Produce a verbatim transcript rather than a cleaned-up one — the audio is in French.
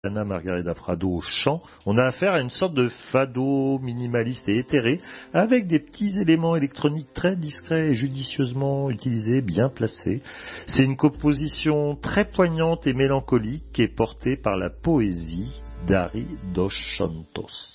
Anna Margareda Prado au chant, on a affaire à une sorte de fado minimaliste et éthéré, avec des petits éléments électroniques très discrets et judicieusement utilisés, bien placés. C'est une composition très poignante et mélancolique qui est portée par la poésie d'Ari dos Santos.